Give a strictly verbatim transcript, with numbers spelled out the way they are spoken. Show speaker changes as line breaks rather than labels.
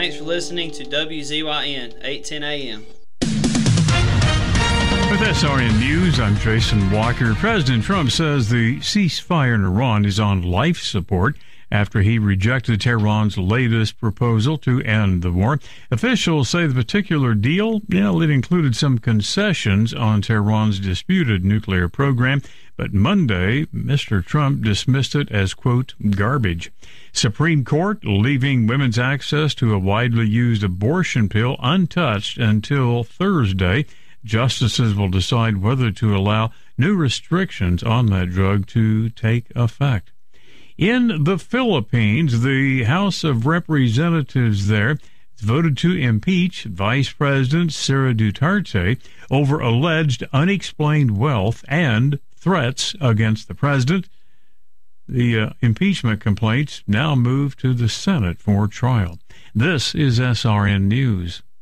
Thanks for listening to W Z Y N eight ten A M.
With S R N News, I'm Jason Walker. President Trump says the ceasefire in Iran is on life support after he rejected Tehran's latest proposal to end the war. Officials say the particular deal, you know, it included some concessions on Tehran's disputed nuclear program, but Monday, Mister Trump dismissed it as, quote, garbage. Supreme Court leaving women's access to a widely used abortion pill untouched until Thursday. Justices will decide whether to allow new restrictions on that drug to take effect. In the Philippines, the House of Representatives there voted to impeach Vice President Sara Duterte over alleged unexplained wealth and threats against the president. The uh, impeachment complaints now move to the Senate for trial. This is S R N News.